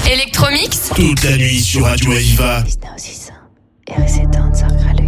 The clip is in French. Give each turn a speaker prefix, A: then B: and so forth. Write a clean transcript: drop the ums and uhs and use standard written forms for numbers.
A: Electromix.
B: Toute la nuit sur Radio Aviva.
C: Isna aussi ça. Et c'est